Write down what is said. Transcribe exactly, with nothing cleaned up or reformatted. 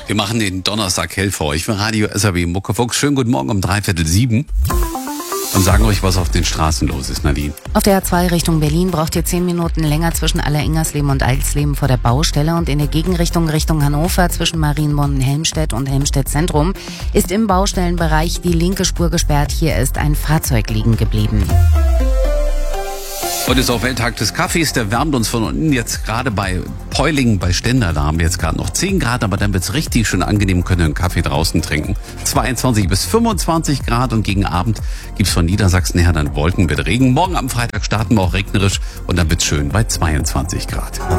Wir machen den Donnerstag hell für euch für Radio S R B Muckefuchs. Schönen guten Morgen um dreiviertel sieben. Und sagen euch, was auf den Straßen los ist, Nadine. Auf der A zwei Richtung Berlin braucht ihr zehn Minuten länger zwischen Aller-Ingersleben und Alsleben vor der Baustelle. Und in der Gegenrichtung Richtung Hannover zwischen Marienborn, Helmstedt und Helmstedt Zentrum ist im Baustellenbereich die linke Spur gesperrt. Hier ist ein Fahrzeug liegen geblieben. Heute ist auch Welttag des Kaffees, der wärmt uns von unten jetzt gerade bei Peulingen, bei Stendal, da haben wir jetzt gerade noch zehn Grad, aber dann wird's richtig schön angenehm, können einen Kaffee draußen trinken. zweiundzwanzig bis fünfundzwanzig Grad und gegen Abend gibt's von Niedersachsen her dann Wolken mit Regen. Morgen am Freitag starten wir auch regnerisch und dann wird's schön bei zweiundzwanzig Grad.